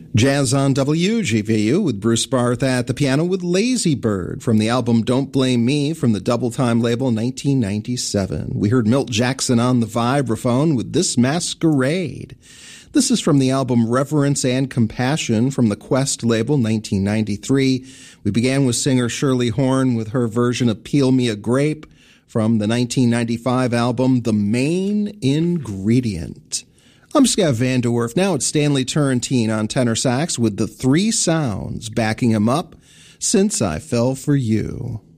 Jazz on WGVU with Bruce Barth at the piano with Lazy Bird from the album Don't Blame Me from the Double Time label 1997. We heard Milt Jackson on the vibraphone with This Masquerade. This is from the album Reverence and Compassion from the Quest label 1993. We began with singer Shirley Horn with her version of Peel Me a Grape from the 1995 album The Main Ingredient. I'm Scott Van Der Werf. Now it's Stanley Turrentine on tenor sax with the three sounds backing him up, Since I Fell for You.